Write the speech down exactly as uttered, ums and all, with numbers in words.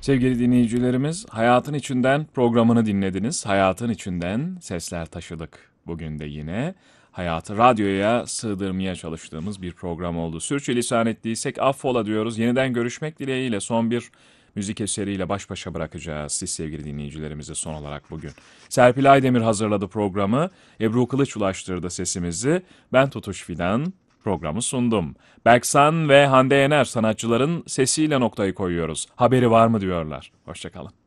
Sevgili dinleyicilerimiz, Hayatın İçinden programını dinlediniz. Hayatın içinden sesler taşıdık. Bugün de yine hayatı radyoya sığdırmaya çalıştığımız bir program oldu. Sürçülisan ettiysek affola diyoruz. Yeniden görüşmek dileğiyle son bir müzik eseriyle baş başa bırakacağız siz sevgili dinleyicilerimizi son olarak bugün. Serpil Aydemir hazırladı programı. Ebru Kılıç ulaştırdı sesimizi. Ben Tutuş Fidan. Programı sundum. Berksan ve Hande Yener sanatçıların sesiyle noktayı koyuyoruz. Haberi var mı diyorlar. Hoşçakalın.